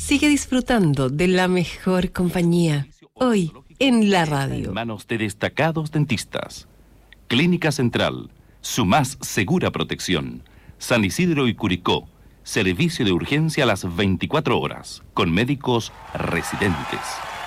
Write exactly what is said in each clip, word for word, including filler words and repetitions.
Sigue disfrutando de la mejor compañía, hoy en la radio. En manos de destacados dentistas. Clínica Central, su más segura protección. San Isidro y Curicó, servicio de urgencia a las veinticuatro horas, con médicos residentes.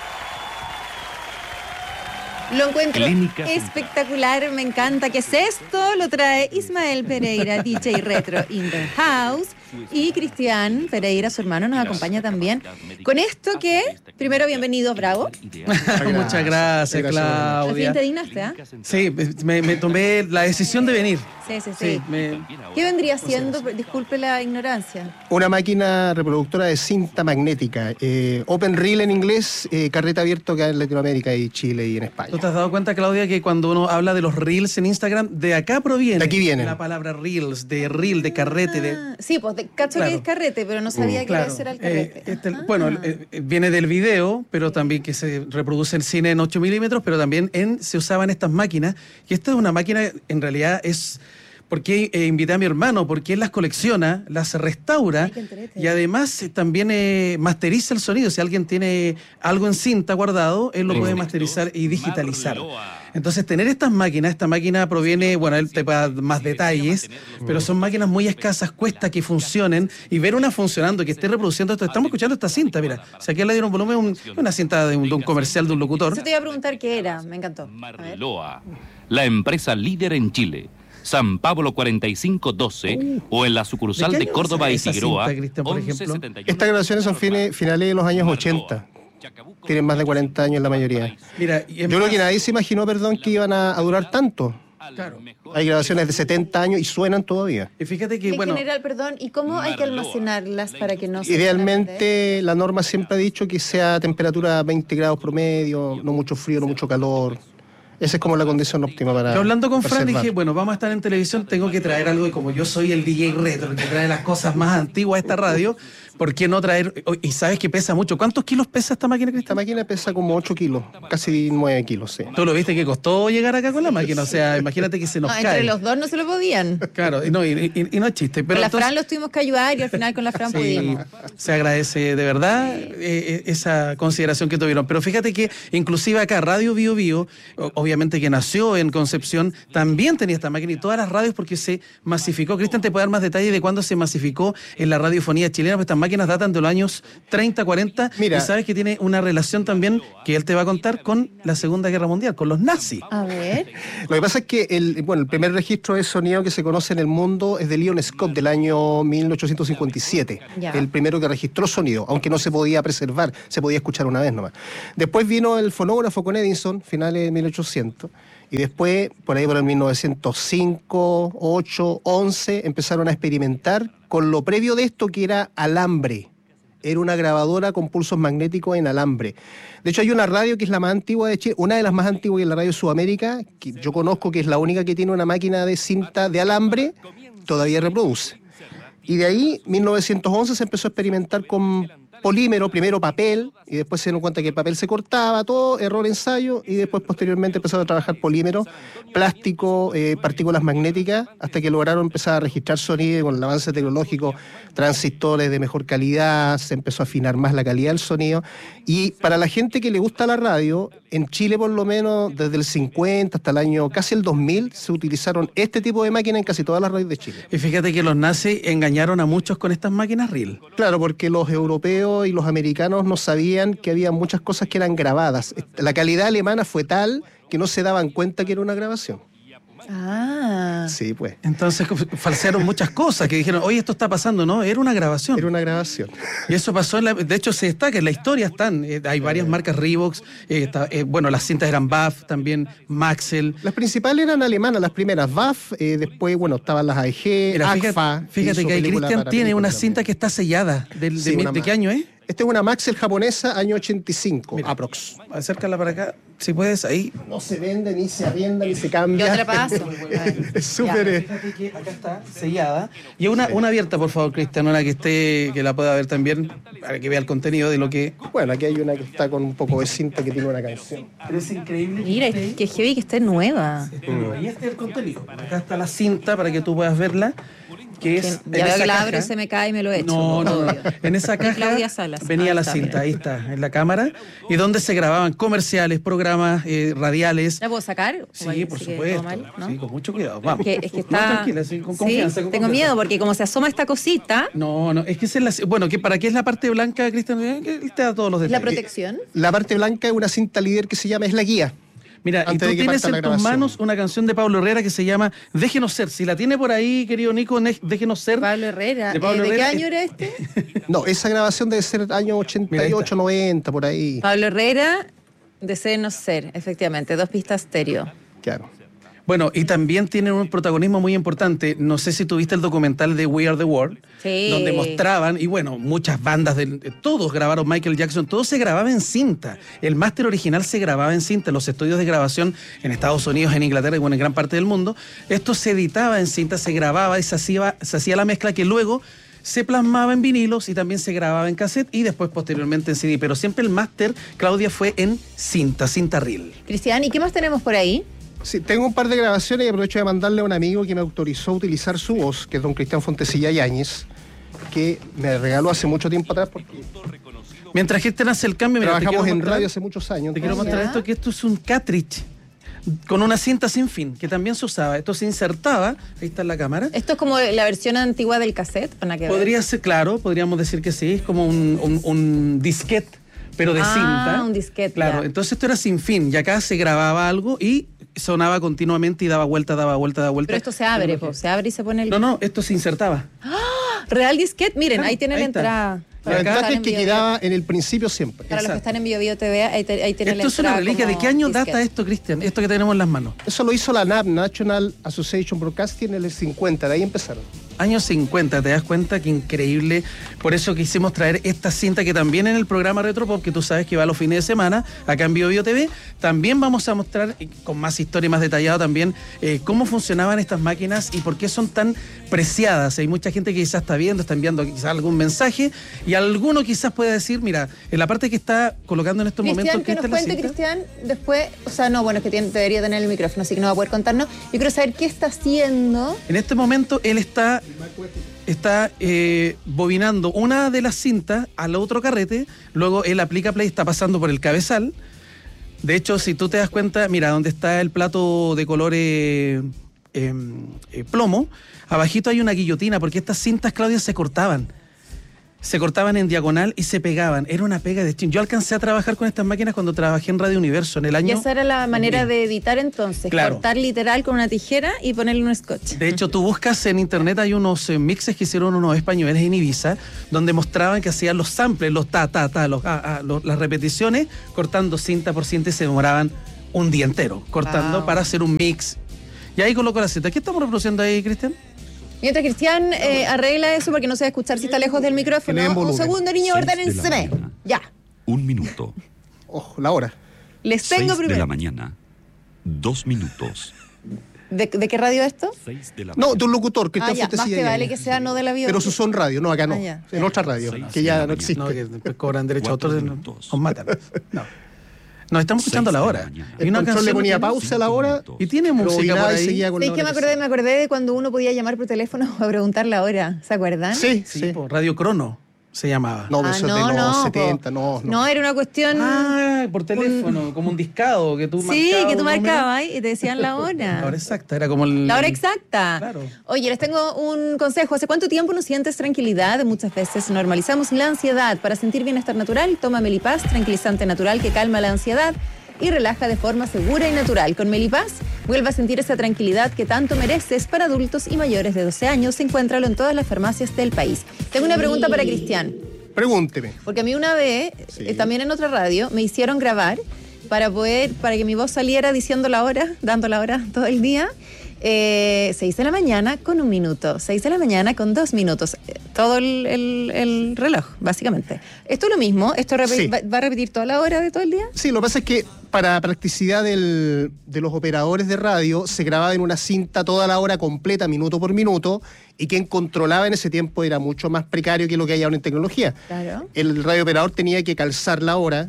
Lo encuentro Clínica espectacular, Central. Me encanta. ¿Qué es esto? Lo trae Ismael Pereira, D J Retro in the house. Y Cristian Pereira, su hermano, nos acompaña también. Con esto que, primero, bienvenido, bravo. Muchas gracias, Claudia. Al fin te dignaste, ¿ah? ¿eh? Sí, me, me tomé la decisión de venir. Sí, sí, sí. sí me... ¿Qué vendría siendo? Disculpe la ignorancia. Una máquina reproductora de cinta magnética. Eh, open reel en inglés, eh, carrete abierto que hay en Latinoamérica y Chile y en España. ¿Tú te has dado cuenta, Claudia, que cuando uno habla de los reels en Instagram, de acá proviene? De aquí viene. La palabra reels, de reel, de carrete. De... Ah, sí, pues de, cacho claro. que es carrete, pero no sabía mm, que claro. eso era el carrete. Eh, este, ah. Bueno, eh, viene del video, pero también que se reproduce en cine en ocho milímetros, pero también en, se usaban estas máquinas. Y esta es una máquina, en realidad es... Porque eh, invité a mi hermano, porque él las colecciona, las restaura y además eh, también eh, masteriza el sonido. Si alguien tiene algo en cinta guardado, él lo puede masterizar y digitalizar. Entonces, tener estas máquinas, esta máquina proviene, bueno, él te va a dar más detalles, pero son máquinas muy escasas, cuesta que funcionen y ver una funcionando, que esté reproduciendo esto. Estamos escuchando esta cinta, mira. O sea, aquí le dieron volumen, un, una cinta de un, de un comercial de un locutor. Yo te iba a preguntar qué era, me encantó. Marloa, la empresa líder en Chile. San Pablo cuarenta y cinco doce uh, o en la sucursal de, de Córdoba y Figueroa. Cinta, por ejemplo? Estas grabaciones son fines, finales de los años ochenta. Tienen más de cuarenta años la mayoría. Mira, Yo creo que nadie se imaginó, perdón, que iban a, a durar tanto. Claro. Hay grabaciones de setenta años y suenan todavía. Y fíjate que, en bueno... general, perdón, ¿y cómo hay que almacenarlas para que no se... Idealmente, la norma siempre ha dicho que sea temperatura veinte grados promedio, no mucho frío, no mucho calor. Esa es como la condición óptima para... Yo hablando con Fran observar. dije, bueno, vamos a estar en televisión, tengo que traer algo, y como yo soy el D J retro, el que trae las cosas más antiguas a esta radio, ¿por qué no traer? Y sabes que pesa mucho. ¿Cuántos kilos pesa esta máquina, Cristian? Esta máquina pesa como ocho kilos, casi nueve kilos, sí. ¿Tú lo viste que costó llegar acá con la máquina? O sea, imagínate que se nos no, cae. Entre los dos no se lo podían. Claro, y no, y, y, y no es chiste. Pero con la entonces, Fran los tuvimos que ayudar y al final con la Fran sí, pudimos. Se agradece de verdad eh, esa consideración que tuvieron. Pero fíjate que inclusive acá Radio Bio Bio, obviamente que nació en Concepción, también tenía esta máquina y todas las radios porque se masificó. Cristian te puede dar más detalles de cuándo se masificó en la radiofonía chilena, pues estas máquinas datan de los años treinta, cuarenta. Mira, y sabes que tiene una relación también que él te va a contar con la Segunda Guerra Mundial, con los nazis. A ver. Lo que pasa es que el, bueno, el primer registro de sonido que se conoce en el mundo es de Leon Scott del año mil ochocientos cincuenta y siete. Ya. El primero que registró sonido, aunque no se podía preservar, se podía escuchar una vez nomás. Después vino el fonógrafo con Edison, finales de mil ochocientos. Y después, por ahí por el mil novecientos cinco, ocho, once, empezaron a experimentar con lo previo de esto que era alambre. Era una grabadora con pulsos magnéticos en alambre. De hecho, hay una radio que es la más antigua de Chile, una de las más antiguas que es la Radio Sudamérica, que yo conozco que es la única que tiene una máquina de cinta de alambre, todavía reproduce. Y de ahí, mil novecientos once, se empezó a experimentar con polímero, primero papel, y después se dieron cuenta que el papel se cortaba, todo, error ensayo, y después posteriormente empezaron a trabajar polímero, plástico, eh, partículas magnéticas, hasta que lograron empezar a registrar sonido, y con el avance tecnológico, transistores de mejor calidad, se empezó a afinar más la calidad del sonido, y para la gente que le gusta la radio, en Chile por lo menos, desde el cincuenta hasta el año casi el dos mil, se utilizaron este tipo de máquinas en casi todas las radios de Chile. Y fíjate que los nazis engañaron a muchos con estas máquinas reel. Claro, porque los europeos y los americanos no sabían que había muchas cosas que eran grabadas. La calidad alemana fue tal que no se daban cuenta que era una grabación. Ah. Sí, pues. Entonces falsearon muchas cosas que dijeron, oye, esto está pasando, ¿no? Era una grabación. Era una grabación. Y eso pasó, en la, de hecho se destaca, en la historia están, eh, hay varias marcas Reebok, eh, está, eh, bueno, las cintas eran B A F, también Maxell. Las principales eran alemanas, las primeras B A F, eh, después, bueno, estaban las A E G, Mira, A C F A. Fíjate, fíjate que ahí Cristian tiene una cinta también. Que está sellada. ¿Del, Sí, de, ¿De qué año es? Esta es una Maxell japonesa, año ochenta y cinco, Mira, aprox. Acércala para acá, si puedes, ahí. No se vende, ni se arrienda, ni se cambia. Yo te la paso. Es súper... eh, Fíjate que acá está sellada. Y una, sí. una abierta, por favor, Cristian, una que esté, que la pueda ver también, para que vea el contenido de lo que... Bueno, aquí hay una que está con un poco de cinta que tiene una canción. Pero es increíble. Mira, que, que heavy que esté nueva. Mm. Y este es el contenido. Acá está la cinta para que tú puedas verla. que es... Que ya veo que la abro y se me cae y me lo echo. No, no, no. En esa caja Claudia Salas. venía Ah, la está, cinta, mira. ahí está, en la cámara, y donde se grababan comerciales, programas eh, radiales. ¿La puedo sacar? Sí, Igual, por sí que supuesto. todo mal, ¿no? Sí, con mucho cuidado. Vamos. Que, es que No, está... tranquila, sí, con Sí, confianza. con tengo confianza. miedo porque como se asoma esta cosita, No, no, es que esa es la... Bueno, que ¿para qué es la parte blanca, Cristian? Que él te da todos los ¿es la detalles. protección? La parte blanca es una cinta líder que se llama Es la guía. Mira, y Antes tú de que tienes parta la en tus grabación. manos una canción de Pablo Herrera que se llama Déjenos Ser. Si la tiene por ahí, querido Nico, ne- Déjenos Ser. Pablo Herrera. De ¿De, Pablo ¿de qué Herrera. año era este? No, esa grabación debe ser año ochenta y ocho, noventa, por ahí. Pablo Herrera, Desee no ser, efectivamente, dos pistas estéreo. Claro. Bueno, y también tienen un protagonismo muy importante. No sé si tuviste el documental de We Are the World, Sí. donde mostraban, y bueno, muchas bandas, de, todos grabaron Michael Jackson, todo se grababa en cinta. El máster original se grababa en cinta, en los estudios de grabación en Estados Unidos, en Inglaterra y bueno, en gran parte del mundo. Esto se editaba en cinta, se grababa y se hacía, se hacía la mezcla que luego se plasmaba en vinilos y también se grababa en cassette y después posteriormente en C D. Pero siempre el máster, Claudia, fue en cinta, cinta reel. Cristian, ¿y qué más tenemos por ahí? Sí, tengo un par de grabaciones y aprovecho de mandarle a un amigo que me autorizó a utilizar su voz, que es don Cristian Fontecilla Yáñez, que me regaló hace mucho tiempo atrás porque Mientras Cristian hace el cambio, mira, te trabajamos quiero en mostrar- radio hace muchos años. Te quiero Ah, mostrar ya. esto, que esto es un cartridge con una cinta sin fin, que también se usaba. Esto se insertaba, ahí está en la cámara. ¿Esto es como la versión antigua del cassette? ¿O nada que ver? Podría ser, claro, podríamos decir que sí, es como un, un, un disquete, pero de Ah, cinta. un disquete, Claro, ya. entonces esto era sin fin, y acá se grababa algo y sonaba continuamente y daba vuelta, daba vuelta, daba vuelta. Pero esto se abre, po, se abre y se pone el... No, no, esto se insertaba. Real disquete, miren, Claro, ahí tiene ahí la está. entrada. La Para los que ventaja están es en que Bio Bio. quedaba en el principio siempre. Para los que Exacto. están en Bio Bio T V, ahí, te- ahí tiene Esto la es una entrada reliquia. ¿De como qué año disquete. data esto, Cristian? Esto que tenemos en las manos. Eso lo hizo la N A B, National Association Broadcasting, en el cincuenta, de ahí empezaron. Años cincuenta, ¿te das cuenta? Qué increíble. Por eso quisimos traer esta cinta que también en el programa Retropop, que tú sabes que va los fines de semana, acá en Bio Bio T V, también vamos a mostrar, y con más historia y más detallado también, eh, cómo funcionaban estas máquinas y por qué son tan preciadas. Hay mucha gente que quizás está viendo, está enviando quizás algún mensaje, y alguno quizás puede decir, mira, en la parte que está colocando en estos Cristian, momentos... que nos esta es la cuente, cinta. Cristian, después, o sea, no, bueno, es que tiene- debería tener el micrófono, así que no va a poder contarnos. Yo quiero saber qué está haciendo. En este momento él está, está eh, bobinando una de las cintas al otro carrete, luego él aplica play, está pasando por el cabezal. De hecho, si tú te das cuenta, mira, donde está el plato de color eh, eh, eh, plomo, abajito hay una guillotina, porque estas cintas, Claudia, se cortaban. Se cortaban en diagonal y se pegaban. Era una pega de chin. Yo alcancé a trabajar con estas máquinas cuando trabajé en Radio Universo en el Y año... esa era la manera dos mil. de editar entonces, Claro. cortar literal con una tijera y ponerle un scotch. De hecho, tú buscas en internet, hay unos eh, mixes que hicieron unos españoles en Ibiza, donde mostraban que hacían los samples, los ta, ta, ta, los, ah, ah, los- las repeticiones, cortando cinta por cinta y se demoraban un día entero, cortando Wow. para hacer un mix. Y ahí colocó la cinta. ¿Qué estamos reproduciendo ahí, Cristian? Mientras Cristian eh, arregla eso porque no se va a escuchar si está lejos del micrófono. Que le den Un volumen. segundo, niño, Seis de la ordénenseme. mañana. Ya. Un minuto. Ojo, la hora. Les tengo Seis de la primero. mañana. Dos minutos. ¿De, de qué radio esto? Seis de la No, mañana. de un locutor, Ah, Cristian ya, más Fontecilla te vale Yáñez. que sea no de la bio. Pero su son radio, no, acá no. Ah, ya, En ya. otra radio, Seis que de ya la no existe. No, que después cobran derecho a Cuatro autor, minutos. nos matan. No. Nos estamos escuchando Seis la de hora. la mañana. Hay El una control canción le ponía que- pausa a la hora y tiene música rebobinaba por y ahí. seguía con ¿Sabes la qué me hora acordé? Me acordé de cuando uno podía llamar por teléfono a preguntar la hora. ¿Se acuerdan? Sí, Sí, sí. po, Radio Crono se llamaba. No, Ah, eso es no, de los no, setenta, po. no, no. No, era una cuestión... Ah, por teléfono, como un discado que tú sí, marcabas que tú un número. marcabas y te decían la La hora hora. exacta, era como el... La hora exacta. Claro. Oye, les tengo un consejo. ¿Hace cuánto tiempo no sientes tranquilidad? Muchas veces normalizamos la ansiedad. Para sentir bienestar natural, toma Melipaz, tranquilizante natural que calma la ansiedad y relaja de forma segura y natural. Con Melipaz, vuelva a sentir esa tranquilidad que tanto mereces. Para adultos y mayores de doce años, encuéntralo en todas las farmacias del país. Tengo una pregunta para Cristian. Pregúnteme. Porque a mí una vez, Sí. eh, también en otra radio, me hicieron grabar para poder, para que mi voz saliera diciendo la hora, dando la hora todo el día. Eh, seis de la mañana con un minuto, seis de la mañana con dos minutos. Eh, Todo el, el- el reloj, básicamente. ¿Esto es lo mismo? ¿Esto repe- Sí. va, va a repetir toda la hora de todo el día? Sí, lo que pasa es que para practicidad del- de los operadores de radio se grababa en una cinta toda la hora completa, minuto por minuto, y quien controlaba en ese tiempo era mucho más precario que lo que hay ahora en tecnología. Claro. El radiooperador tenía que calzar la hora,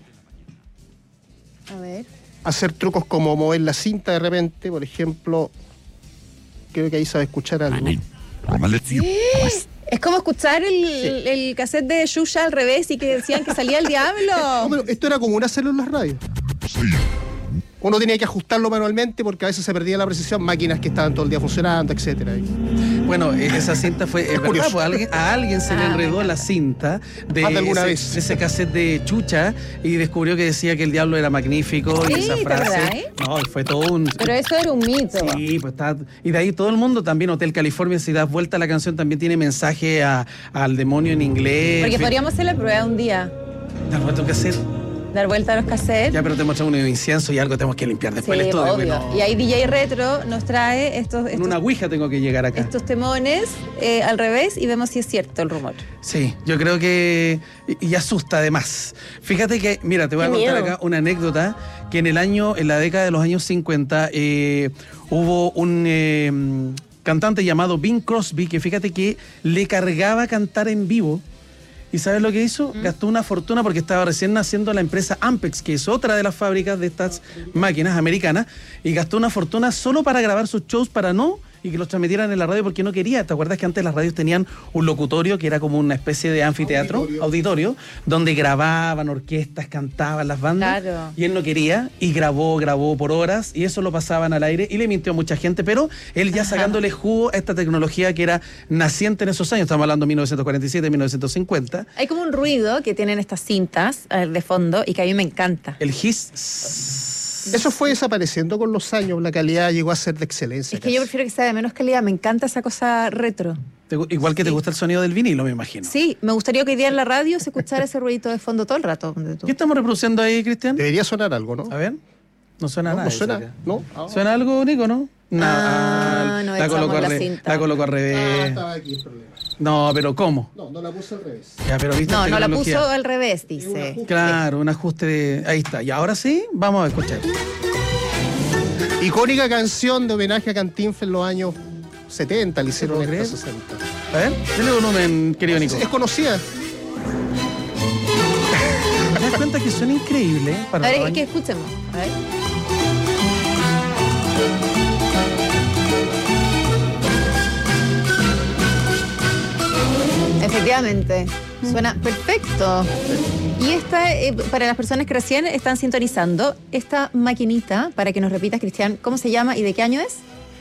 A ver. hacer trucos como mover la cinta de repente, por ejemplo, creo que ahí sabe escuchar algo. Anel. Es como escuchar el, el, el cassette de Xuxa al revés y que decían que salía el diablo. No, pero esto era común hacerlo en las radios. Uno tenía que ajustarlo manualmente porque a veces se perdía la precisión, máquinas que estaban todo el día funcionando, etcétera. Bueno, esa cinta fue, es verdad, curioso. pues, a alguien, a alguien se le Ah, enredó la cinta de, Más de alguna ese, vez. de ese cassette de Chucha y descubrió que decía que el diablo era magnífico Sí, y esa ¿te frase. acordás, eh? No, fue todo un. Pero eso era un mito. Sí, pues está. Y de ahí todo el mundo también, Hotel California, si das vuelta a la canción, también tiene mensaje a- al demonio en inglés. Porque Sí. podríamos hacer la prueba un día. Dar vuelta a un cassette. Dar vuelta a los cassettes. Ya, pero te mostramos un incienso y algo tenemos que limpiar después Sí, el estudio. obvio. Bueno, Y ahí D J Retro nos trae estos, con estos, una ouija tengo que llegar acá. estos temones eh, al revés y vemos si es cierto el rumor. Sí, yo creo que. Y, y asusta además. Fíjate que, mira, te voy a Qué contar miedo. acá una anécdota que en el año, en la década de los años cincuenta, eh, hubo un eh, cantante llamado Bing Crosby que fíjate que le cargaba cantar en vivo. ¿Y sabes lo que hizo? Mm. Gastó una fortuna porque estaba recién naciendo la empresa Ampex, que es otra de las fábricas de estas máquinas americanas, y gastó una fortuna solo para grabar sus shows para no y que los transmitieran en la radio porque no quería. ¿Te acuerdas que antes las radios tenían un locutorio que era como una especie de anfiteatro, auditorio, auditorio donde grababan orquestas, cantaban las bandas? Claro. Y él no quería y grabó, grabó por horas y eso lo pasaban al aire y le mintió a mucha gente, pero él ya Ajá. sacándole jugo a esta tecnología que era naciente en esos años, estamos hablando de mil novecientos cuarenta y siete, mil novecientos cincuenta. Hay como un ruido que tienen estas cintas eh, de fondo y que a mí me encanta. El hiss. Eso fue desapareciendo con los años, la calidad llegó a ser de excelencia. Es que yo casi. prefiero que sea de menos calidad, me encanta esa cosa retro. Te gu- Igual que te Sí. gusta el sonido del vinilo, me imagino. Sí, me gustaría que hoy día en la radio se escuchara ese ruidito de fondo todo el rato. ponte tú. ¿Qué estamos reproduciendo ahí, Cristian? Debería sonar algo, ¿no? A ver. No suena No, nada. no eso suena, acá. ¿no? Ah. ¿Suena algo, Nico, no? No, Ah, no la echamos coloco, al la re- cinta. la coloco al Ah, revés. estaba aquí el problema. No, pero ¿cómo? No, no la puse al revés. Ya, pero viste No, no la tecnología. puso al revés, dice. Claro, un ajuste de... Ahí está. Y ahora sí, vamos a escuchar. Icónica canción de homenaje a Cantinflas en los años setenta, le hicieron ¿Puedo esta creer? sesenta. A ver, denle volumen, querido Nico. Es conocida. ¿Te das cuenta que suena increíble? eh? A Para ver, los es que años? escuchemos. A ver. Efectivamente, suena perfecto. Y esta, eh, para las personas que recién están sintonizando, esta maquinita, para que nos repitas, Cristian, ¿cómo se llama y de qué año es?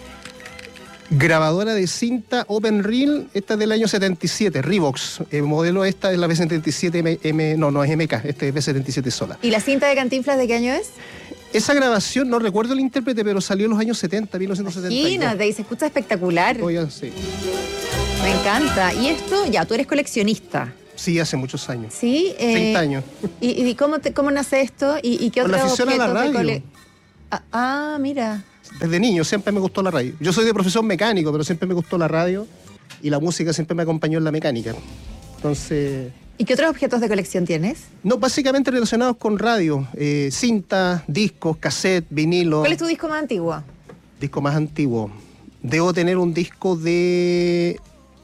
Grabadora de cinta Open Reel, esta es del año setenta y siete, Revox. El modelo esta es la B setenta y siete M, M- no, no es M K, este es B setenta y siete sola. ¿Y la cinta de Cantinflas de qué año es? Esa grabación, no recuerdo el intérprete, pero salió en los años setenta, mil novecientos setenta y dos. Imagínate, y se escucha espectacular. Oigan, sí. Me encanta. Y esto, ya, tú eres coleccionista, Sí, hace muchos años. ¿sí? Eh, treinta años. ¿Y, y cómo, te- cómo nace esto? ¿Y, y qué Por la otros afición a la objetos de radio. cole- Ah, ah, mira. Desde niño siempre me gustó la radio. Yo soy de profesión mecánico, pero siempre me gustó la radio y la música siempre me acompañó en la mecánica. Entonces, ¿Y qué otros objetos de colección tienes? no, básicamente relacionados con radio, eh, cinta, discos, cassette, vinilo. ¿Cuál es tu disco más antiguo? Disco más antiguo. Debo tener un disco de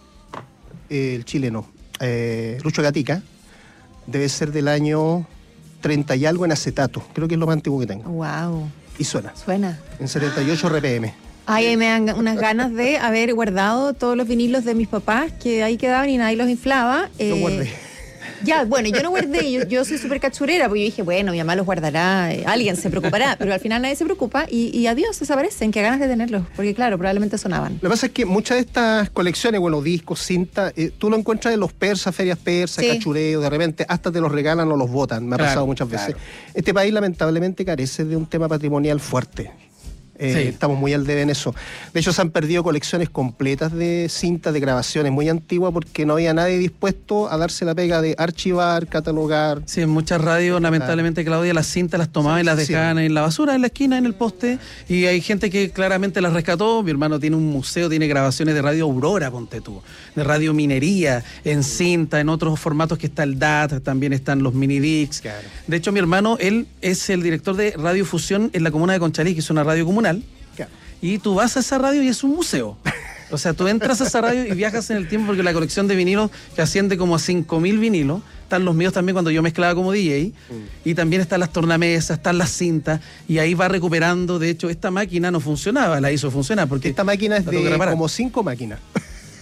eh, el chileno, eh, Lucho Gatica. Debe ser del año treinta y algo en acetato. Creo que es lo más antiguo que tengo. Wow, Y suena. suena. En setenta y ocho R P M. Ay, ahí me dan unas ganas de haber guardado todos los vinilos de mis papás que ahí quedaban y nadie los inflaba. Lo Eh, guardé. Ya, bueno, yo no guardé, yo, yo soy súper cachurera, porque yo dije, bueno, mi mamá los guardará, eh, alguien se preocupará, pero al final nadie se preocupa y, y adiós, desaparecen, qué ganas de tenerlos, porque claro, probablemente sonaban. Lo que pasa es que muchas de estas colecciones, bueno, discos, cinta, eh, tú lo encuentras en los persas, ferias persas, Sí. cachureo, de repente hasta te los regalan o los botan. Me ha Claro, pasado muchas veces. claro. Este país lamentablemente carece de un tema patrimonial fuerte. Eh, Sí. Estamos muy al debe en eso. De hecho, se han perdido colecciones completas de cintas, de grabaciones muy antiguas, porque no había nadie dispuesto a darse la pega de archivar, catalogar. Sí, en muchas radios, lamentablemente, Claudia, las cintas las tomaban y las Sí. dejaban en la basura, en la esquina, en el poste, y hay gente que claramente las rescató. Mi hermano tiene un museo, tiene grabaciones de Radio Aurora, ponte tú, de Radio Minería, en cinta, en otros formatos que está el D A T, también están los mini discs. Claro. De hecho, mi hermano, él es el director de Radio Fusión en la comuna de Conchalí, que es una radio comunal, Claro. y tú vas a esa radio y es un museo. O sea, tú entras a esa radio y viajas en el tiempo porque la colección de vinilos que asciende como a cinco mil vinilos. Están los míos también cuando yo mezclaba como D J. Y también están las tornamesas, están las cintas. Y ahí va recuperando. De hecho, esta máquina no funcionaba, la hizo funcionar porque Esta máquina es la tuve que de reparar. como cinco máquinas.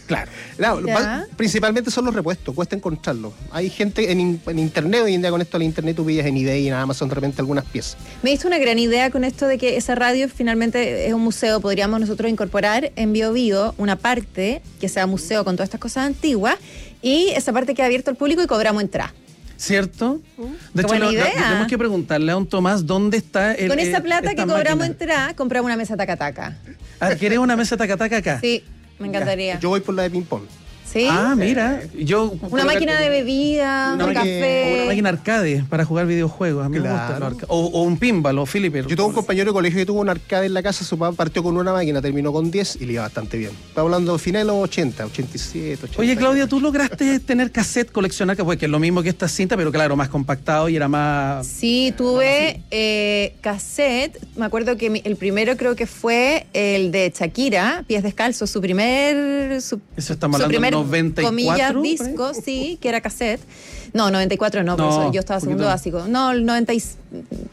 Claro, claro va, principalmente son los repuestos, cuesta encontrarlos. Hay gente en, in, en internet, hoy en día con esto de internet tú pillas en eBay y en Amazon de repente algunas piezas. Me diste una gran idea con esto de que esa radio finalmente es un museo. Podríamos nosotros incorporar en Bio Bio una parte que sea museo con todas estas cosas antiguas y esa parte queda abierta al público y cobramos entrada. ¿Cierto? Uh, de hecho, lo, lo, tenemos que preguntarle a don Tomás dónde está el. Con esa plata eh, que cobramos entrada, compramos una mesa tacataca. Ah, ¿querés una mesa tacataca acá? Sí, me encantaría. Ya. Yo voy por la de ping-pong. ¿Sí? Ah, mira. Yo, una máquina de bebida, un café. O una máquina arcade para jugar videojuegos. A mí claro. me gusta los arcades. O, o un pinball, o flipper. Yo tengo un compañero de colegio que tuvo un arcade en la casa, su papá partió con una máquina, terminó con diez y le iba bastante bien. Estaba hablando de finales de los ochenta, ochenta y siete, ochenta. Oye, Claudia, ¿tú lograste tener cassette, coleccionar, pues, que es lo mismo que esta cinta, pero claro, más compactado y era más... Sí, tuve eh, cassette. Me acuerdo que mi, el primero creo que fue el de Shakira, Pies Descalzos, su primer... Su, Eso estamos su hablando primer, del noventa y cuatro. Disco, sí, que era cassette. No, noventa y cuatro no, no, por eso yo estaba segundo básico. No, el noventa y seis.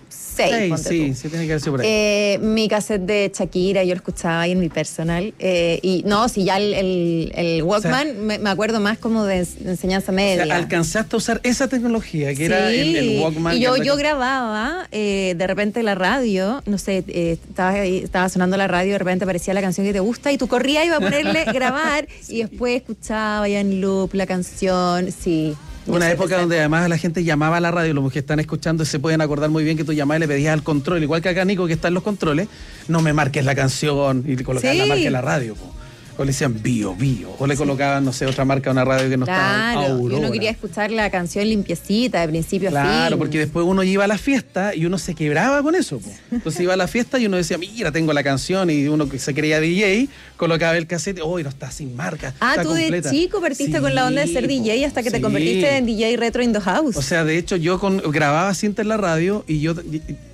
Sí, sí, sí, tiene que haber sido por ahí. Eh, mi cassette de Shakira, yo lo escuchaba ahí en mi personal. Eh, y no, si ya el, el, el Walkman, o sea, me, me acuerdo más como de enseñanza media. O sea, alcanzaste a usar esa tecnología, que sí, era el, el Walkman. Y yo, yo grababa, eh, de repente la radio, no sé, eh, estaba, estaba sonando la radio, de repente aparecía la canción que te gusta y tú corrías y ibas a ponerle grabar sí. Y después escuchaba ya en loop la canción, sí. Una época donde además la gente llamaba a la radio, los que están escuchando se pueden acordar muy bien que tú llamabas y le pedías al control, igual que acá Nico que está en los controles, no me marques la canción y le colocaban sí. la marca en la radio, po. O le decían Bio Bio, o le colocaban, no sé, otra marca a una radio que no claro, estaba Aurora. Y uno quería escuchar la canción limpiecita de principio claro, a fin. Claro, fin. porque después uno iba a la fiesta y uno se quebraba con eso, po. Entonces iba a la fiesta y uno decía, mira, tengo la canción, y uno que se creía D J, colocaba el cassette, oh, no está sin marca. Ah, está tú completa. De chico partiste sí, con la onda de ser D J hasta que sí. te convertiste en D J retro in the house. O sea, de hecho, yo con, grababa cinta en la radio y yo,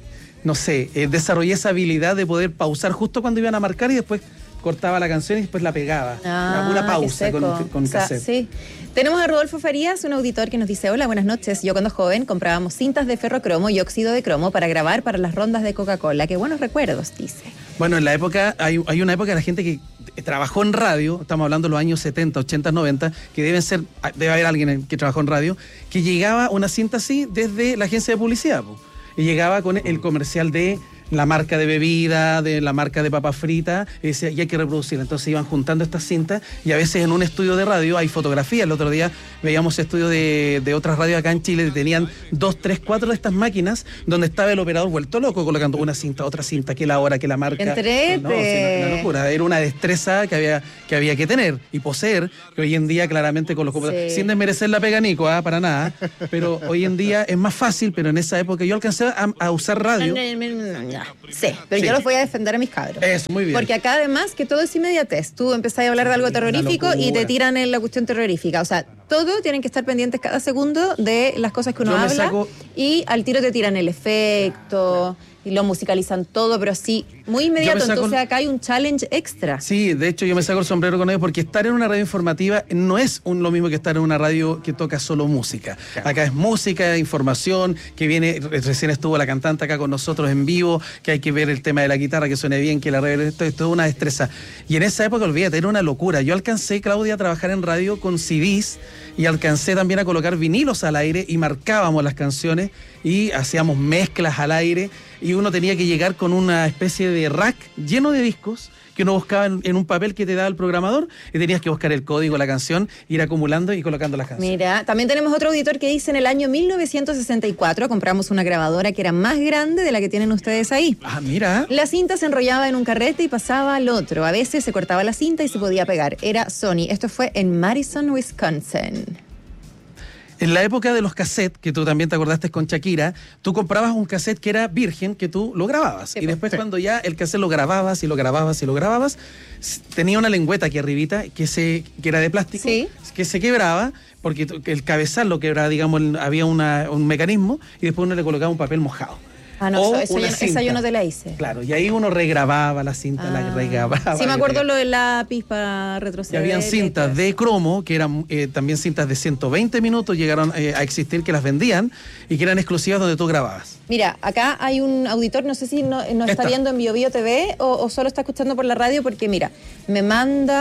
no sé, eh, desarrollé esa habilidad de poder pausar justo cuando iban a marcar y después cortaba la canción y después la pegaba. Ah, una pausa con, con o sea, cassette. Sí. Tenemos a Rodolfo Farías, un auditor que nos dice, hola, buenas noches. Yo cuando joven comprábamos cintas de ferrocromo y óxido de cromo para grabar para las rondas de Coca-Cola. Qué buenos recuerdos, dice. Bueno, en la época, hay, hay una época de la gente que trabajó en radio, estamos hablando de los años setenta, ochenta, noventa, que deben ser, debe haber alguien que trabajó en radio, que llegaba una cinta así desde la agencia de publicidad, po, y llegaba con el comercial de la marca de bebida, de la marca de papas fritas, y decía, y hay que reproducirla. Entonces iban juntando estas cintas y a veces en un estudio de radio hay fotografías. El otro día veíamos estudios de, de otras radios acá en Chile que tenían dos, tres, cuatro de estas máquinas donde estaba el operador vuelto loco colocando una cinta, otra cinta, que la hora, que la marca. Entrete. No, sí, una locura. Era una destreza que había, que había que tener y poseer, que hoy en día claramente con los computadores, sí. sin desmerecer la pega Nico, ¿eh? Para nada, pero hoy en día es más fácil, pero en esa época yo alcancé a, a usar radio. Sí, pero sí. yo los voy a defender a mis cabros. Eso, muy bien. Porque acá además que todo es inmediatez. Tú empezás a hablar de algo terrorífico y te tiran en la cuestión terrorífica. O sea, todo tienen que estar pendientes cada segundo de las cosas que uno yo habla saco... y al tiro te tiran el efecto y lo musicalizan todo, pero sí, muy inmediato. Saco... Entonces acá hay un challenge extra. Sí, de hecho yo me saco el sombrero con ellos porque estar en una radio informativa no es un, lo mismo que estar en una radio que toca solo música. Claro. Acá es música, información, que viene, recién estuvo la cantante acá con nosotros en vivo, que hay que ver el tema de la guitarra, que suene bien, que la rever... esto, esto es una destreza. Y en esa época, olvídate, era una locura. Yo alcancé, Claudia, a trabajar en radio con C Ds y alcancé también a colocar vinilos al aire y marcábamos las canciones y hacíamos mezclas al aire y uno tenía que llegar con una especie de rack lleno de discos que uno buscaba en, en un papel que te daba el programador y tenías que buscar el código, la canción, ir acumulando y colocando las canciones. Mira, también tenemos otro auditor que dice en el año mil novecientos sesenta y cuatro compramos una grabadora que era más grande de la que tienen ustedes ahí. Ah, mira. La cinta se enrollaba en un carrete y pasaba al otro. A veces se cortaba la cinta y se podía pegar. Era Sony. Esto fue en Madison, Wisconsin. En la época de los cassettes, que tú también te acordaste con Shakira, tú comprabas un cassette que era virgen, que tú lo grababas. Sí, y después sí. cuando ya el cassette lo grababas y lo grababas y lo grababas, tenía una lengüeta aquí arribita que, se, que era de plástico, sí. que se quebraba, porque el cabezal lo quebraba, digamos, había una, un mecanismo, y después uno le colocaba un papel mojado. Ah, no, eso, eso yo, esa yo no te la hice. Claro, y ahí uno regrababa la cinta, ah. la regrababa. Sí, me acuerdo lo del lápiz para retroceder. Y habían cintas de cromo, que eran eh, también cintas de ciento veinte minutos, llegaron eh, a existir, que las vendían y que eran exclusivas donde tú grababas. Mira, acá hay un auditor, no sé si no, no está Esta. viendo en Bio Bio T V o, o solo está escuchando por la radio, porque mira, me manda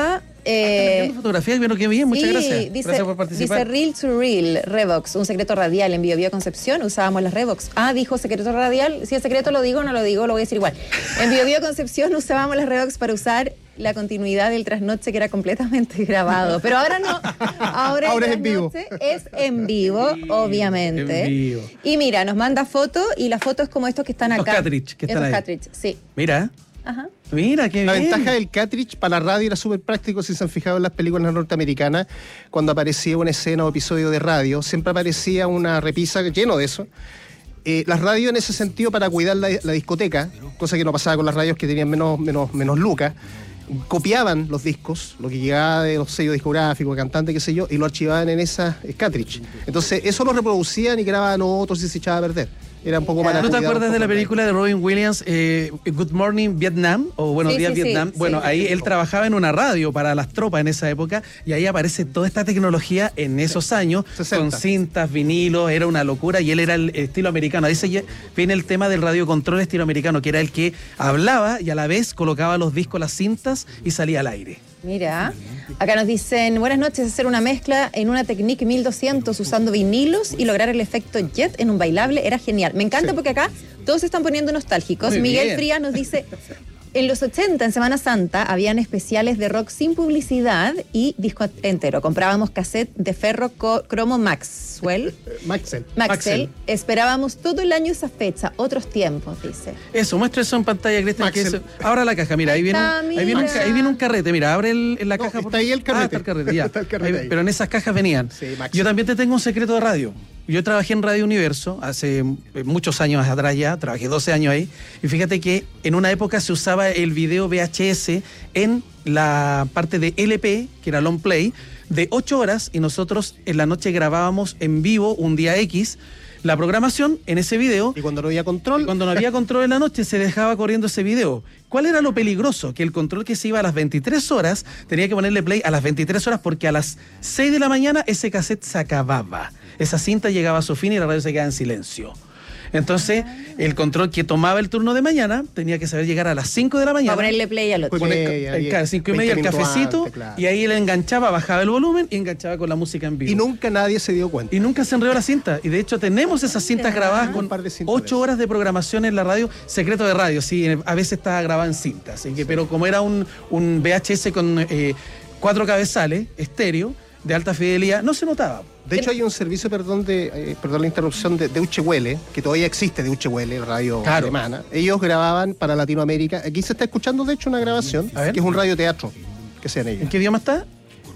Eh, fotografías, bueno, qué bien, muchas sí, gracias. Dice, gracias por participar. Dice Real to Real, Revox, un secreto radial en Bio Bio Concepción, usábamos las Revox. Ah, dijo secreto radial, si es secreto lo digo o no lo digo, lo voy a decir igual. En Bio Bio Concepción usábamos las Revox para usar la continuidad del trasnoche que era completamente grabado. Pero ahora no, ahora, ahora el es en vivo. es en vivo, obviamente. En vivo. Y mira, nos manda foto y la foto es como estos que están Los acá. cartridge que están Estos ahí. cartridge, sí. Mira, Ajá. mira, qué La bien. ventaja del cartridge para la radio era súper práctico, si se han fijado en las películas norteamericanas, cuando aparecía una escena o episodio de radio, siempre aparecía una repisa lleno de eso. Eh, las radios en ese sentido para cuidar la, la discoteca, cosa que no pasaba con las radios que tenían menos, menos, menos lucas, copiaban los discos, lo que llegaba de los sellos discográficos, cantantes, qué sé yo, y lo archivaban en esas cartridge. Entonces eso lo reproducían y grababan otros y se echaba a perder. Era un poco más. ¿No te acuerdas de la película de Robin Williams, eh, Good Morning Vietnam? O Buenos Sí, Días sí, Vietnam. sí, bueno, sí. ahí él trabajaba en una radio para las tropas en esa época y ahí aparece toda esta tecnología en esos años, sesenta. con cintas, vinilos, era una locura y él era el estilo americano. Ahí se lle- viene el tema del radiocontrol estilo americano, que era el que hablaba y a la vez colocaba los discos, las cintas y salía al aire. Mira, acá nos dicen, buenas noches, hacer una mezcla en una Technic mil doscientos usando vinilos y lograr el efecto jet en un bailable era genial. Me encanta porque acá todos se están poniendo nostálgicos. Muy Miguel bien. Frías nos dice, en los ochenta, en Semana Santa, habían especiales de rock sin publicidad y disco entero. Comprábamos cassette de ferro co- cromo Maxwell. Maxel. Maxell. Maxell. Esperábamos todo el año esa fecha, otros tiempos, dice. Eso, muestra eso en pantalla, Cristian. que Maxel. eso- Abra la caja, mira, ahí Ahí viene, está, un, ahí, viene un, mira. ca- ahí viene un carrete, mira, abre el, en la No, caja. está ahí el carrete. Ah, está el carrete, ya. Está el carrete Ahí- ahí. pero en esas cajas venían. Sí, Maxel. Yo también te tengo un secreto de radio. Yo trabajé en Radio Universo hace eh, muchos años atrás ya, trabajé doce años ahí, y fíjate que en una época se usaba el video V H S en la parte de L P, que era long play, de ocho horas, y nosotros en la noche grabábamos en vivo un día X la programación en ese video. Y cuando no había control, Y cuando no había control en la noche se dejaba corriendo ese video. ¿Cuál era lo peligroso? Que el control que se iba a las veintitrés horas tenía que ponerle play a las veintitrés horas porque a las seis de la mañana ese cassette se acababa. Esa cinta llegaba a su fin y la radio se quedaba en silencio. Entonces, el control que tomaba el turno de mañana tenía que saber llegar a las cinco de la mañana. Para ponerle play al otro. Pues, Poner media, el, diez, ca- cinco y media, el veinte minutos cafecito, antes, claro. y ahí él enganchaba, bajaba el volumen y enganchaba con la música en vivo. y nunca nadie se dio cuenta. Y nunca se enredó la cinta. Y de hecho tenemos esas cintas grabadas Un con par de cinturas. ocho horas de programación en la radio. Secreto de radio, sí, a veces está grabada en cinta. Así que, pero como era un, un V H S con eh, cuatro cabezales, estéreo, de alta fidelidad, no se notaba. De hecho, hay un servicio, perdón, de, eh, perdón la interrupción, de Deutsche Welle, que todavía existe, Deutsche Welle, radio Claro. alemana. Ellos grababan para Latinoamérica. Aquí se está escuchando, de hecho, una grabación, A ver. que es un radioteatro, que sean ellos. ¿En qué idioma está?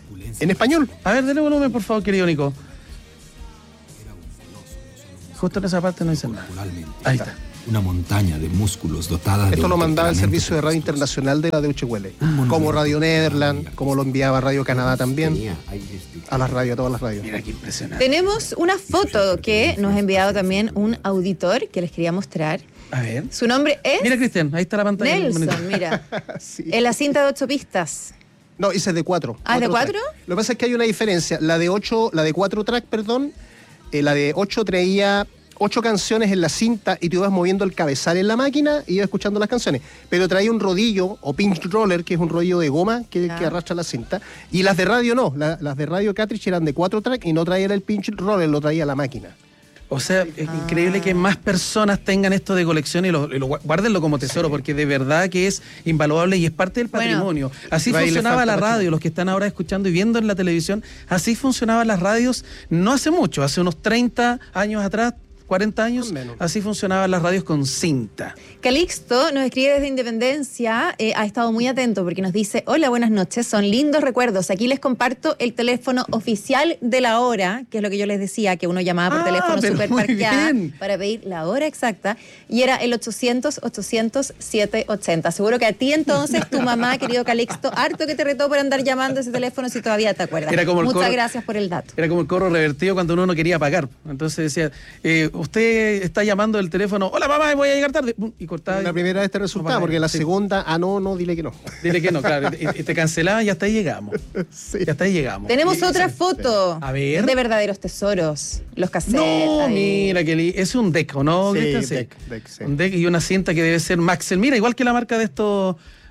En español. A ver, dale volumen, por favor, querido Nico. Justo en esa parte no dicen nada. Ahí está. Una montaña de músculos dotada de Esto un lo mandaba el temperamento servicio de radio perfecto. internacional de la Deutsche Welle, como Radio Nederland, como lo enviaba Radio Canadá también, a las radios, a todas las radios. Mira qué impresionante. Tenemos una foto que nos ha enviado también un auditor que les quería mostrar. A ver. Su nombre es Mira, Cristian, ahí está la pantalla. Nelson, mira. Sí. En la cinta de ocho pistas. No, ese es de cuatro. Ah, ¿de Cuatro cuatro? track. Lo que pasa es que hay una diferencia. La de ocho, la de cuatro track, perdón, eh, la de ocho traía ocho canciones en la cinta y tú ibas moviendo el cabezal en la máquina y ibas escuchando las canciones. Pero traía un rodillo o pinch roller, que es un rollo de goma que, Ah. que arrastra la cinta. Y las de radio no. La- las de radio cartridge eran de cuatro track y no traían el pinch roller, lo traía la máquina. O sea, es increíble que más personas tengan esto de colección y lo, y lo gua- guárdenlo como tesoro, porque de verdad que es invaluable y es parte del Bueno. patrimonio. Así Ahí le funcionaba falta la Pachuca. radio, los que están ahora escuchando y viendo en la televisión, así funcionaban las radios no hace mucho, hace unos treinta años atrás, cuarenta años, Más o menos. así funcionaban las radios con cinta. Calixto nos escribe desde Independencia, eh, ha estado muy atento porque nos dice, hola, buenas noches, son lindos recuerdos. Aquí les comparto el teléfono oficial de la hora, que es lo que yo les decía, que uno llamaba por Ah, teléfono pero super muy parqueada bien. para pedir la hora exacta, y era el ochocientos, ochocientos, setecientos ochenta. Seguro que a ti entonces, tu mamá, querido Calixto, harto que te retó por andar llamando ese teléfono si todavía te acuerdas. Era como el Muchas coro- gracias por el dato. Era como el corro revertido cuando uno no quería pagar. Entonces decía, eh, usted está llamando el teléfono, hola mamá, voy a llegar tarde. Pum, y cortaba. La primera vez te resultaba, No, porque la sí. segunda, ah, no, no, dile que no. Dile que no, claro. Y, y te cancelaban y hasta ahí llegamos. Sí. Y hasta ahí llegamos. Tenemos Y- otra sí. foto A ver. de verdaderos tesoros, los cassettes. No, ahí. mira, que li- es un deck, ¿o no? Sí, Cristian? deck, deck, sí. Un deck y una cinta que debe ser Maxell. Mira, igual que la marca de estos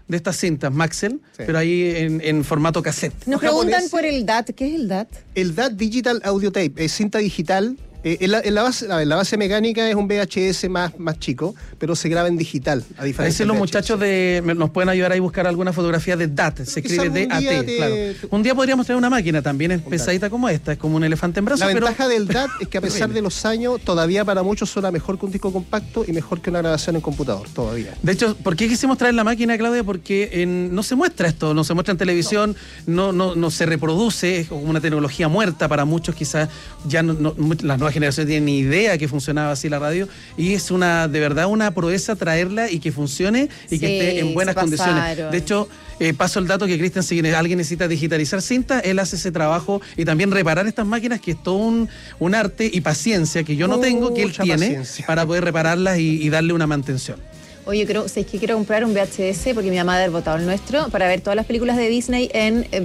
de estas cintas Maxell, sí. pero ahí en, en formato cassette. Nos preguntan por el D A T. ¿Qué es el D A T? El D A T Digital Audio Tape es cinta digital. Eh, en, la, en, la base, en la base mecánica es un V H S más, más chico, pero se graba en digital, a diferencia de los V H S. muchachos de, nos pueden ayudar ahí a buscar alguna fotografía de D A T, se escribe D A T, te... claro. Un día podríamos tener una máquina, también es pesadita como esta, es como un elefante en brazos. La pero... ventaja del D A T es que a pesar de los años, todavía para muchos suena mejor que un disco compacto y mejor que una grabación en computador, todavía. De hecho, ¿por qué quisimos traer la máquina, Claudia? Porque en, no se muestra esto, no se muestra en televisión, no, no, no, no se reproduce, es como una tecnología muerta para muchos, quizás ya no, no, las nuevas generaciones tienen ni idea idea que funcionaba así la radio, y es una de verdad una proeza traerla y que funcione y sí, que esté en buenas condiciones. De hecho, eh, paso el dato que Cristian, si alguien necesita digitalizar cinta, él hace ese trabajo y también reparar estas máquinas, que es todo un, un arte y paciencia que yo no tengo, que él tiene, paciencia. Para poder repararlas y, y darle una mantención. Oye, creo, sé que quiero comprar un V H S porque mi mamá ha votado el nuestro para ver todas las películas de Disney en, en,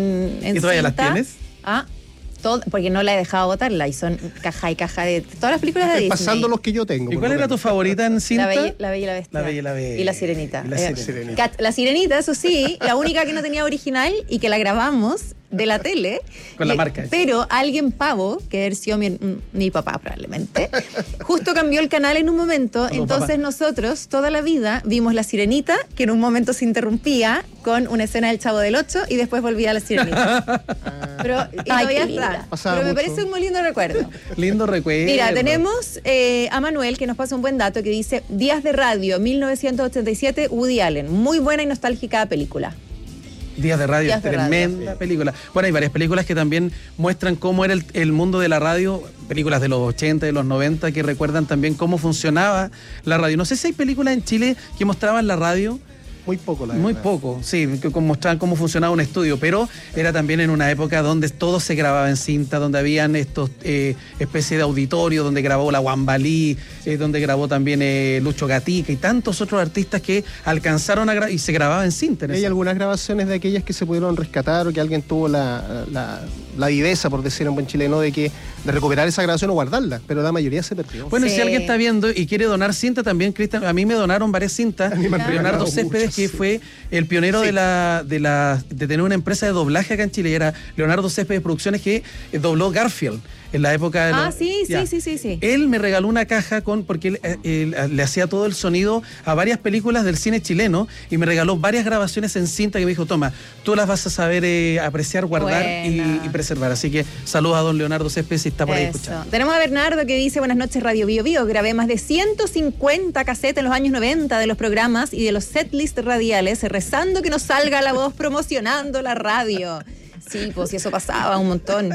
en ¿Y todavía cinta. Las tienes? Ah, todo, porque no la he dejado botarla y son caja y caja de todas las películas de Disney. Pasando los que yo tengo. ¿Y cuál era tu favorita en cinta? La Bella, la Bella y la Bestia. La Bella y la Bestia. Y La Sirenita. Y la, eh, Sirenita. Cat, la Sirenita, eso sí, la única que no tenía original y que la grabamos de la tele. Con la y, marca. Pero alguien pavo, que debe haber sido mi, mi papá probablemente, justo cambió el canal en un momento. Como entonces papá. Nosotros toda la vida vimos La Sirenita, que en un momento se interrumpía con una escena del Chavo del Ocho y después volvía a La Sirenita. Pero y todavía está. Pero me parece un muy lindo recuerdo. Lindo recuerdo. Mira, tenemos eh, a Manuel que nos pasa un buen dato que dice: Días de radio, mil novecientos ochenta y siete, Woody Allen. Muy buena y nostálgica película. Días de radio, Días de tremenda radio, sí. película. Bueno, hay varias películas que también muestran cómo era el, el mundo de la radio, películas de los ochenta, de los noventa, que recuerdan también cómo funcionaba la radio. No sé si hay películas en Chile que mostraban la radio. Muy poco, la Muy verdad. poco, sí, que mostraban cómo funcionaba un estudio, pero era también en una época donde todo se grababa en cinta, donde habían estos eh, especies de auditorio, donde grabó la Guambalí, eh, donde grabó también eh, Lucho Gatica y tantos otros artistas que alcanzaron a grabar y se grababa en cinta. En hay algunas grabaciones de aquellas que se pudieron rescatar o que alguien tuvo la, la, la viveza, por decir en buen chileno, de que de recuperar esa grabación o guardarla, pero la mayoría se perdió. Bueno, sí. Y si alguien está viendo y quiere donar cinta también, Cristian, a mí me donaron varias cintas. Leonardo Céspedes, que fue el pionero sí. de la de la de tener una empresa de doblaje acá en Chile, y era Leonardo Céspedes Producciones, que eh, dobló Garfield en la época de Ah, los, sí, ya. sí, sí, sí, sí. Él me regaló una caja con porque él, él, él le hacía todo el sonido a varias películas del cine chileno, y me regaló varias grabaciones en cinta que me dijo: toma, tú las vas a saber eh, apreciar, guardar y, y preservar. Así que saludos a don Leonardo Céspedes si está por ahí Eso. escuchando. Tenemos a Bernardo que dice: buenas noches, Radio Bio Bio. Grabé más de ciento cincuenta cassettes en los años noventa de los programas y de los setlist radiales, rezando que nos salga la voz promocionando la radio. Sí, pues, y eso pasaba un montón.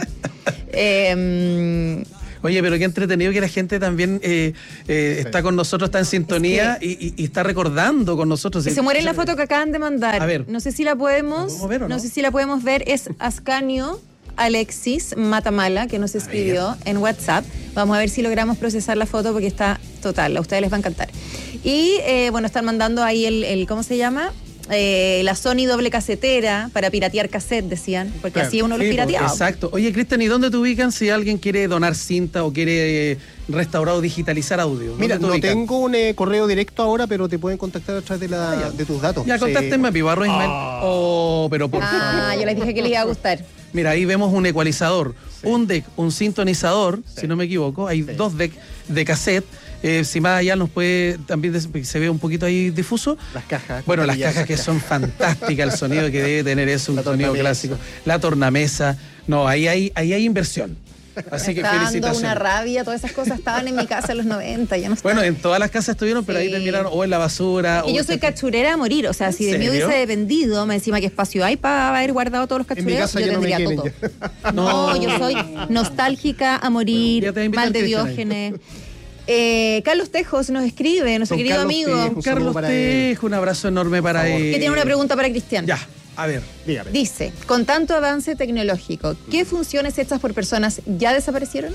Eh, Oye, pero qué entretenido que la gente también eh, eh, está con nosotros, está en sintonía, es que, y, y está recordando con nosotros. Que se muere en la foto que acaban de mandar. A ver. No sé si la podemos, ¿la ver o no? No sé si la podemos ver. Es Ascanio Alexis Matamala, que nos escribió en WhatsApp. Vamos a ver si logramos procesar la foto porque está total, a ustedes les va a encantar. Y eh, bueno, están mandando ahí el, el ¿cómo se llama? Eh, la Sony doble casetera para piratear cassette, decían, porque claro, así uno sí, los pirateaba. Exacto. Oye, Cristian, ¿y dónde te ubican si alguien quiere donar cinta o quiere eh, restaurar o digitalizar audio? Mira, no ubican? tengo un eh, correo directo ahora, pero te pueden contactar a través de, la, ah, de tus datos. Ya, contáctenme a Pibarro Ismael. Oh, pero por favor. Ah, yo les dije que les iba a gustar. Mira, ahí vemos un ecualizador, sí. un deck, un sintonizador, sí. si no me equivoco. Hay sí. dos decks de cassette. Eh, si más allá nos puede, también se ve un poquito ahí difuso. Las cajas. Bueno, las cajas que cajas. son fantásticas, el sonido que debe tener es un sonido clásico. La tornamesa. No, ahí hay, ahí hay inversión. Así que está felicitaciones. dando una rabia, todas esas cosas estaban en mi casa en los noventa, ya no están. Bueno, en todas las casas estuvieron, pero sí. ahí terminaron o en la basura. Y o yo soy cachurera a morir, o sea, si de mí hubiese dependido, me encima qué espacio hay para haber guardado todos los cachureros, yo tendría no todo. No, yo soy nostálgica a morir, mal de Diógenes. Eh, Carlos Tejos nos escribe, nuestro querido Carlos amigo. Tejo, un Carlos Tejo, un abrazo enorme para él. Que tiene una pregunta para Cristian. Ya, a ver, dígame. Dice, con tanto avance tecnológico, ¿qué funciones hechas por personas ya desaparecieron?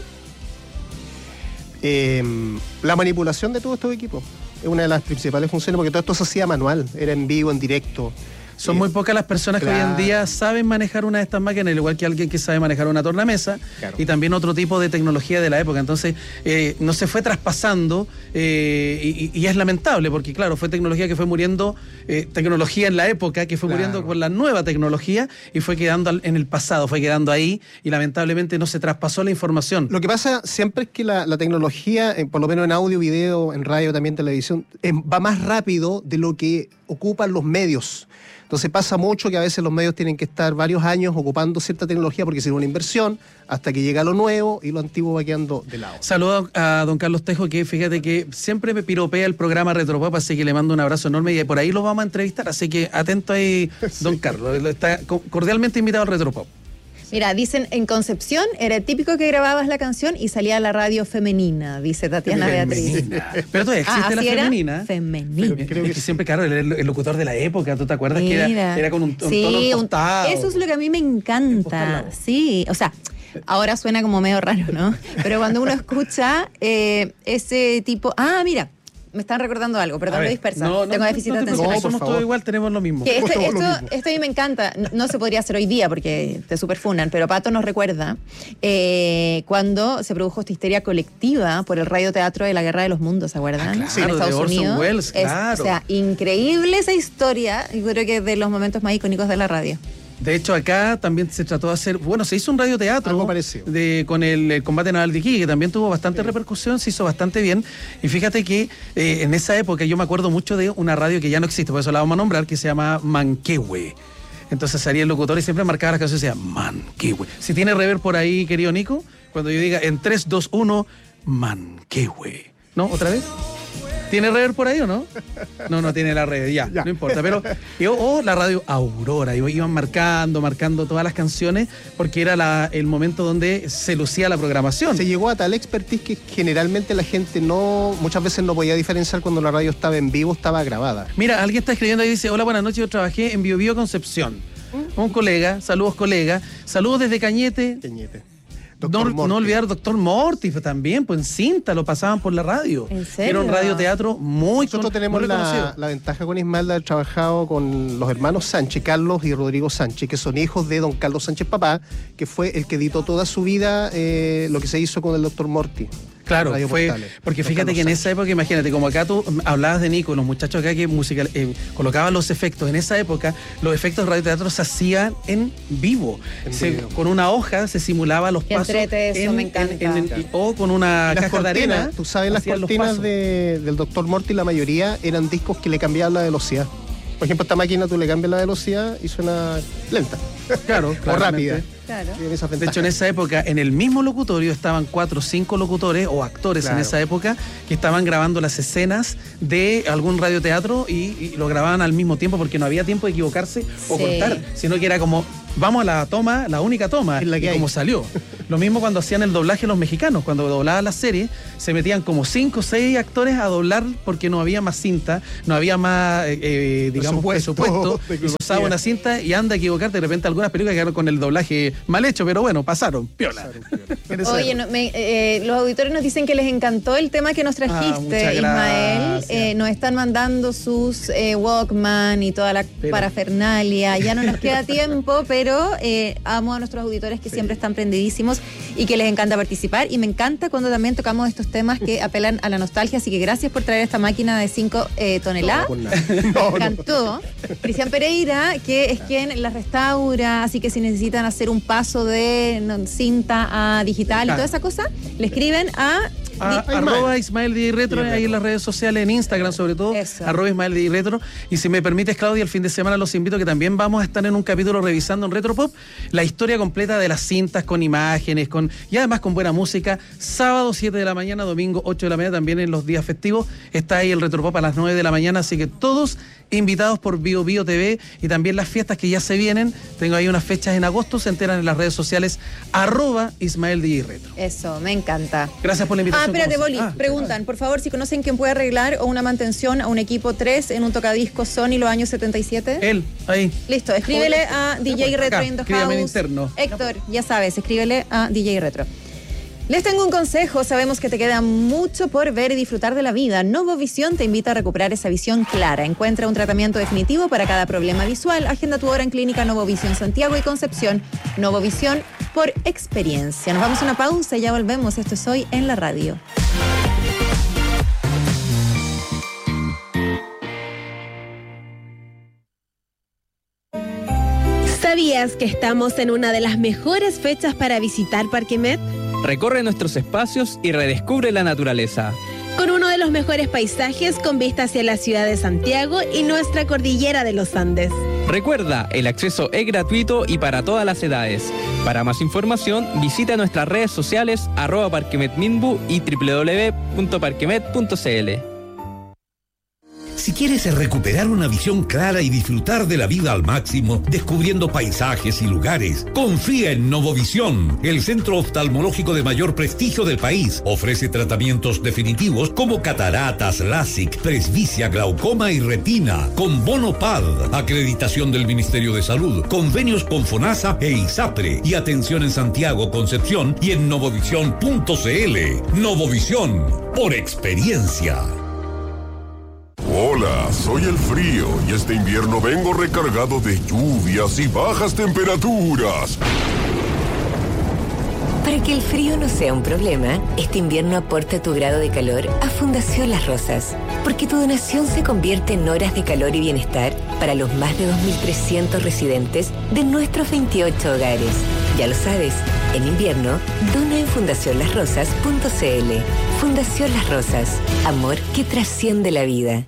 Eh, la manipulación de todos estos equipos es una de las principales funciones, porque todo esto se hacía manual, era en vivo, en directo. Son muy pocas las personas Claro. que hoy en día saben manejar una de estas máquinas, al igual que alguien que sabe manejar una tornamesa, Claro. y también otro tipo de tecnología de la época. Entonces, eh, no se fue traspasando, eh, y, y es lamentable, porque claro, fue tecnología que fue muriendo, eh, tecnología en la época, que fue Claro. muriendo con la nueva tecnología, y fue quedando al- en el pasado, fue quedando ahí, y lamentablemente no se traspasó la información. Lo que pasa siempre es que la, la tecnología, eh, por lo menos en audio, video, en radio, también televisión, eh, va más rápido de lo que ocupan los medios. Entonces pasa mucho que a veces los medios tienen que estar varios años ocupando cierta tecnología porque es una inversión hasta que llega lo nuevo y lo antiguo va quedando de lado. Saludo a don Carlos Tejo, que fíjate que siempre me piropea el programa Retropop, así que le mando un abrazo enorme y por ahí lo vamos a entrevistar, así que atento ahí, don Carlos, está co- cordialmente invitado al Retropop. Mira, dicen, en Concepción era típico que grababas la canción y salía la radio femenina, dice Tatiana Beatriz. Femenina. Pero todavía existe Ah, la ¿así era? femenina. Femenina. Creo que, es que siempre, claro, el, el locutor de la época, ¿tú te acuerdas que era, Mira. era con un, un Sí, tono un- impostado? eso es lo que a mí me encanta. Impostarlo. Sí, o sea, ahora suena como medio raro, ¿no? Pero cuando uno escucha eh, ese tipo... Ah, mira, me están recordando algo, A perdón, ver, me dispersa. no, no, Tengo no, déficit no de te atención. preocupes, No, por somos favor. todos igual, tenemos lo mismo. Que esto, Justo lo esto, mismo. esto a mí me encanta. No, no se podría hacer hoy día porque te superfunan, pero Pato nos recuerda eh, cuando se produjo esta histeria colectiva por el radioteatro de la Guerra de los Mundos, ¿se acuerdan? Ah, claro, en de Estados Orson Unidos. Welles, Es- claro. o sea, increíble esa historia. Yo creo que es de los momentos más icónicos de la radio. De hecho, acá también se trató de hacer, bueno, se hizo un radioteatro Algo parecido. de, con el, el combate naval de Iquique, que también tuvo bastante repercusión, se hizo bastante bien. Y fíjate que eh, en esa época yo me acuerdo mucho de una radio que ya no existe, por eso la vamos a nombrar, que se llama Manquehue. Entonces salía el locutor y siempre marcaba las canciones y decía Manquehue. Si tiene rever por ahí, querido Nico, cuando yo diga en tres, dos, uno, Manquehue. ¿No? ¿Otra vez? ¿Tiene rever por ahí o no? No, no tiene la rever, ya, Ya. no importa. Pero, y- o la radio Aurora, y iban marcando, marcando todas las canciones, porque era la- el momento donde se lucía la programación. Se llegó a tal expertise que generalmente la gente no, muchas veces no podía diferenciar cuando la radio estaba en vivo, estaba grabada. Mira, alguien está escribiendo ahí, dice, hola, buenas noches, yo trabajé en Bio Bio Concepción. Un colega, saludos colega, saludos desde Cañete. Cañete. No, Doctor Morty. no olvidar Doctor Morty pues, también, pues en cinta lo pasaban por la radio. ¿En serio? Era un radioteatro muy Nosotros con- tenemos muy la, reconocido. la ventaja con Ismael de haber trabajado con los hermanos Sánchez, Carlos y Rodrigo Sánchez, que son hijos de don Carlos Sánchez Papá, que fue el que editó toda su vida eh, lo que se hizo con el Doctor Morty. Claro, Radio fue Portales. porque Don fíjate Carlos que en Sánchez. esa época, imagínate, como acá tú mm, hablabas de Nico, los muchachos acá que musical, eh, colocaban los efectos, en esa época los efectos de radioteatro se hacían en vivo. En Se- vivo. con una hoja se simulaba los Qué pasos. entrete eso, me encanta. en- o con una Las caja de arena. cortinas, tú sabes, las hacían los cortinas pasos. de- del Doctor Morty, la mayoría eran discos que le cambiaban la velocidad. Por ejemplo, esta máquina tú le cambias la velocidad y suena lenta. Claro, O claramente. rápida. Claro. Tiene esas De hecho, ventajas. en esa época, en el mismo locutorio estaban cuatro o cinco locutores o actores en Claro. esa época que estaban grabando las escenas de algún radioteatro y, y lo grababan al mismo tiempo porque no había tiempo de equivocarse o Sí. cortar, sino que era como, vamos a la toma, la única toma, Es la que y hay. como salió. Lo mismo cuando hacían el doblaje los mexicanos, cuando doblaban la serie, se metían como cinco o seis actores a doblar porque no había más cinta, no había más, eh, eh, digamos, Presupuesto, presupuesto, y se tecnología. usaba una cinta y anda a equivocarte, de repente algunas películas quedaron con el doblaje mal hecho, pero bueno, pasaron, piola. En esa Oye, época. no, me- eh, los auditores nos dicen que les encantó el tema que nos Ah, trajiste, muchas Ismael. gracias. Eh, nos están mandando sus eh, Walkman y toda la Pero- parafernalia. Ya no nos queda tiempo, pero eh, amo a nuestros auditores que siempre están prendidísimos y que les encanta participar. Y me encanta cuando también tocamos estos temas que apelan a la nostalgia. Así que gracias por traer esta máquina de cinco toneladas. No, por nada. Me No, no. encantó. Cristian Pereira, que es quien las restaura, así que si necesitan hacer un paso de no, cinta a digital y Ah. toda esa cosa, le escriben a... A- di- arroba Ismael D J Retro, D J ahí en Retro. las redes sociales, en Instagram sobre todo, Eso. arroba Ismael D J Retro. Y si me permites, Claudia, el fin de semana los invito que también vamos a estar en un capítulo revisando en Retropop la historia completa de las cintas con imágenes, con y además con buena música. Sábado siete de la mañana, domingo ocho de la mañana, también en los días festivos. Está ahí el Retropop a las nueve de la mañana, así que todos invitados por Bio Bio T V y también las fiestas que ya se vienen. Tengo ahí unas fechas en agosto, se enteran en las redes sociales, arroba Ismael D J Retro. Eso, me encanta. Gracias por la Ah, invitación. espérate, como Boli. siempre. Ah, Preguntan, por favor, si conocen quién puede arreglar o una mantención a un equipo tres en un tocadiscos Sony los años setenta y siete. Él, ahí. Listo, escríbele a D J Retro Acá, in the escríbeme en house. interno. Héctor, ya sabes, escríbele a D J Retro. Les tengo un consejo, sabemos que te queda mucho por ver y disfrutar de la vida. Novovisión te invita a recuperar esa visión clara. Encuentra un tratamiento definitivo para cada problema visual. Agenda tu hora en Clínica Novovisión Santiago y Concepción. Novovisión por experiencia. Nos vamos a una pausa y ya volvemos. Esto es Hoy en la Radio. ¿Sabías que estamos en una de las mejores fechas para visitar Parque Met? Recorre nuestros espacios y redescubre la naturaleza. Con uno de los mejores paisajes con vista hacia la ciudad de Santiago y nuestra cordillera de los Andes. Recuerda, el acceso es gratuito y para todas las edades. Para más información, visita nuestras redes sociales arroba parquemetminbu y doble u doble u doble u punto parquemet punto c l. Si quieres recuperar una visión clara y disfrutar de la vida al máximo, descubriendo paisajes y lugares, confía en Novovisión, el centro oftalmológico de mayor prestigio del país. Ofrece tratamientos definitivos como cataratas, LASIK, presbicia, glaucoma y retina, con bono P A D, acreditación del Ministerio de Salud, convenios con FONASA e ISAPRE, y atención en Santiago, Concepción y en novovisión punto c l. Novovisión, por experiencia. Hola, soy el frío y este invierno vengo recargado de lluvias y bajas temperaturas. Para que el frío no sea un problema, este invierno aporta tu grado de calor a Fundación Las Rosas, porque tu donación se convierte en horas de calor y bienestar para los más de dos mil trescientos residentes de nuestros veintiocho hogares. Ya lo sabes, en invierno, dona en fundación las rosas punto c l. Fundación Las Rosas, amor que trasciende la vida.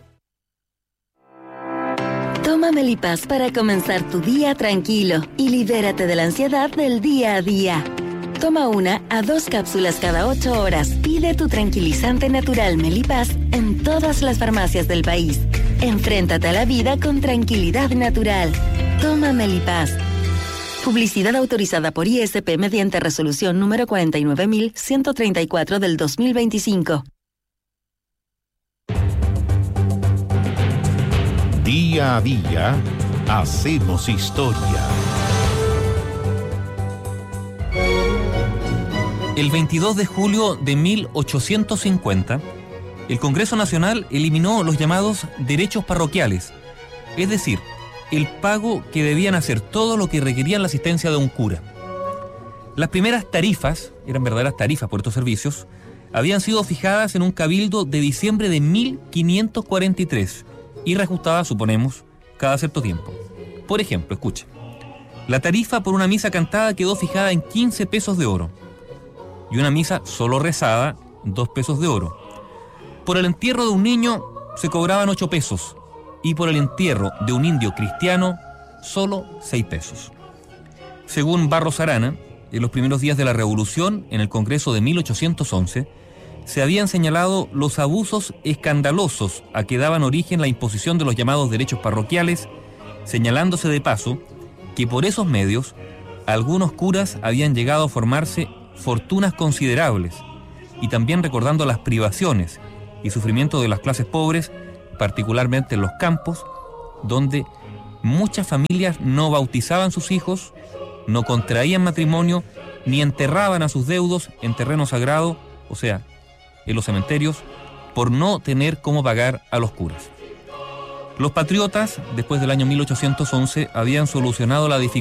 Toma Melipaz para comenzar tu día tranquilo y libérate de la ansiedad del día a día. Toma una a dos cápsulas cada ocho horas. Pide tu tranquilizante natural Melipaz en todas las farmacias del país. Enfréntate a la vida con tranquilidad natural. Toma Melipaz. Publicidad autorizada por I S P mediante resolución número cuarenta y nueve mil ciento treinta y cuatro del dos mil veinticinco. Día a día, hacemos historia. El veintidós de julio de mil ochocientos cincuenta, el Congreso Nacional eliminó los llamados derechos parroquiales, es decir, el pago que debían hacer todo lo que requerían la asistencia de un cura. Las primeras tarifas, eran verdaderas tarifas por estos servicios, habían sido fijadas en un cabildo de diciembre de mil quinientos cuarenta y tres y reajustadas, suponemos, cada cierto tiempo. Por ejemplo, escucha, la tarifa por una misa cantada quedó fijada en quince pesos de oro y una misa solo rezada, dos pesos de oro. Por el entierro de un niño se cobraban ocho pesos y por el entierro de un indio cristiano, solo seis pesos. Según Barros Arana, en los primeros días de la Revolución, en el Congreso de mil ochocientos once, se habían señalado los abusos escandalosos a que daban origen la imposición de los llamados derechos parroquiales, señalándose de paso que por esos medios algunos curas habían llegado a formarse fortunas considerables, y también recordando las privaciones y sufrimiento de las clases pobres, particularmente en los campos, donde muchas familias no bautizaban sus hijos, no contraían matrimonio, ni enterraban a sus deudos en terreno sagrado, o sea, en los cementerios, por no tener cómo pagar a los curas. Los patriotas, después del año mil ochocientos once, habían solucionado la dificultad